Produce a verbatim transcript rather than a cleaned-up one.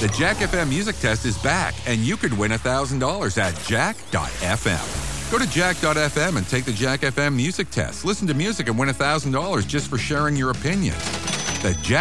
The Jack F M Music Test is back, and you could win one thousand dollars at jack dot f m. Go to jack dot f m and take the Jack F M Music Test. Listen to music and win one thousand dollars just for sharing your opinions. The Jack